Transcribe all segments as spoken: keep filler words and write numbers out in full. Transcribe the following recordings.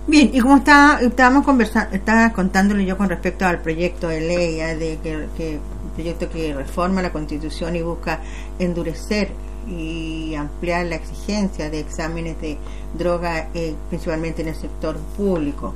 Bien, y como está, estábamos conversando, estaba contándole yo con respecto al proyecto de ley, ¿eh? de que, que proyecto que reforma la Constitución y busca endurecer y ampliar la exigencia de exámenes de droga, eh, principalmente en el sector público.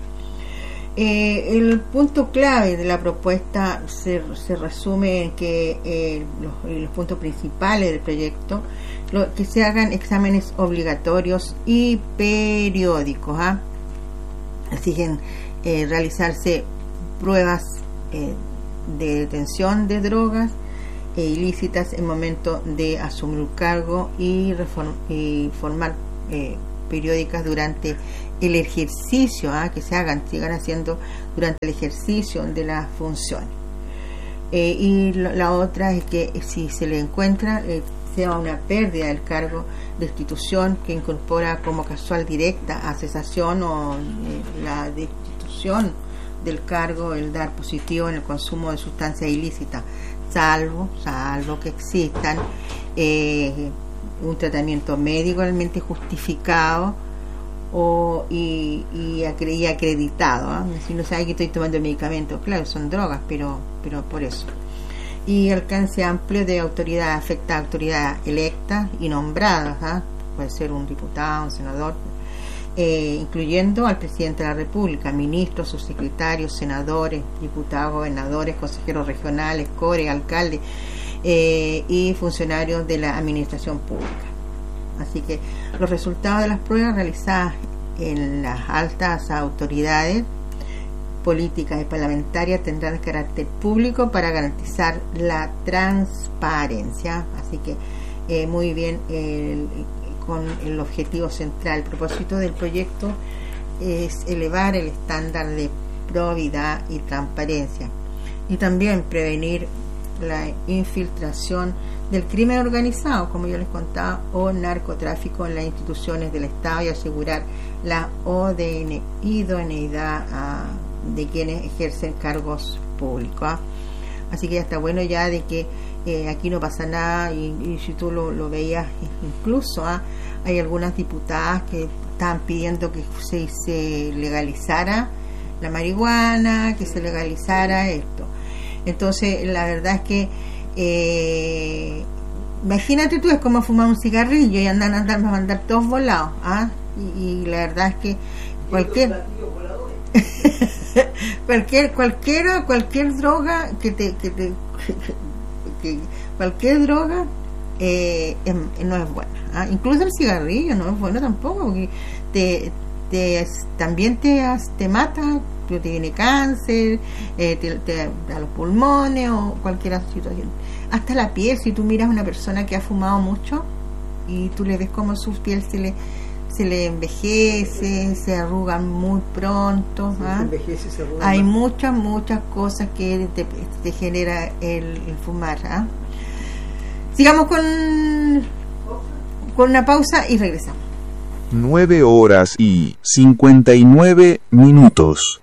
Eh, el punto clave de la propuesta se, se resume en que eh, los, los puntos principales del proyecto, lo, que se hagan exámenes obligatorios y periódicos, ¿ah? exigen eh, realizarse pruebas eh, de detención de drogas eh, ilícitas en momento de asumir un cargo y, reform, y formar eh, periódicas durante el ejercicio, ¿ah? que se hagan, sigan haciendo durante el ejercicio de las funciones. Eh, y lo, la otra es que si se le encuentra eh, sea una pérdida del cargo, destitución que incorpora como casual directa a cesación o eh, la destitución del cargo, el dar positivo en el consumo de sustancias ilícitas, salvo, salvo que existan eh, un tratamiento médico realmente justificado o y, y acreditado, ¿eh? Si no sabe que estoy tomando medicamentos, claro, son drogas, pero pero por eso. Y alcance amplio de autoridad, afecta a autoridad electa y nombradas, ¿eh? puede ser un diputado, un senador, eh, incluyendo al presidente de la República, ministros, subsecretarios, senadores, diputados, gobernadores, consejeros regionales, core, alcaldes eh, y funcionarios de la administración pública. Así que los resultados de las pruebas realizadas en las altas autoridades políticas y parlamentarias tendrán carácter público para garantizar la transparencia. Así que eh, muy bien, el, con el objetivo central, el propósito del proyecto es elevar el estándar de probidad y transparencia y también prevenir la infiltración del crimen organizado, como yo les contaba, o narcotráfico en las instituciones del Estado y asegurar la idoneidad uh, de quienes ejercen cargos públicos. ¿eh? Así que ya está bueno ya de que eh, aquí no pasa nada y, y si tú lo, lo veías, incluso ¿eh? hay algunas diputadas que estaban pidiendo que se, se legalizara la marihuana, que se legalizara esto. Entonces la verdad es que eh, imagínate tú, es como fumar un cigarrillo y andan a andar, a andar todos volados, ¿ah? y, y la verdad es que cualquier cualquier cualquiera cualquier droga que te que te que, que, cualquier droga eh, es, no es buena, ¿ah? Incluso el cigarrillo no es bueno tampoco, porque te, te también te te mata, te tiene cáncer, eh, te, te da los pulmones o cualquier situación, hasta la piel. Si tú miras a una persona que ha fumado mucho y tú le ves como su piel se le se le envejece, se arruga muy pronto, ¿ah? se envejece, se arruga hay más. muchas muchas cosas que te, te genera el, el fumar, ¿ah? Sigamos con con una pausa y regresamos. Nueve horas y cincuenta y nueve minutos.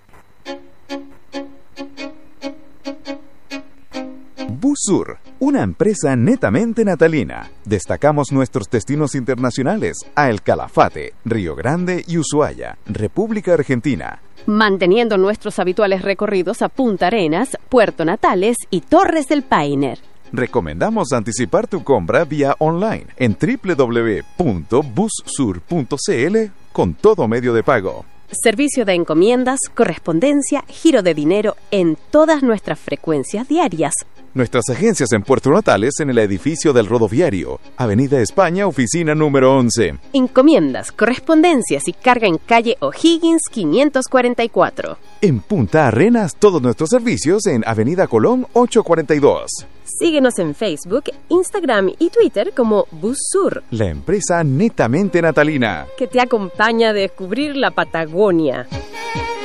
Bussur, una empresa netamente natalina. Destacamos nuestros destinos internacionales a El Calafate, Río Grande y Ushuaia, República Argentina. Manteniendo nuestros habituales recorridos a Punta Arenas, Puerto Natales y Torres del Paine. Recomendamos anticipar tu compra vía online en doble u doble u doble u punto bussur punto c l con todo medio de pago. Servicio de encomiendas, correspondencia, giro de dinero en todas nuestras frecuencias diarias. Nuestras agencias en Puerto Natales en el edificio del Rodoviario, Avenida España, oficina número once. Encomiendas, correspondencias y carga en calle O'Higgins quinientos cuarenta y cuatro. En Punta Arenas, todos nuestros servicios en Avenida Colón ochocientos cuarenta y dos. Síguenos en Facebook, Instagram y Twitter como Bussur, la empresa netamente natalina que te acompaña a descubrir la Patagonia.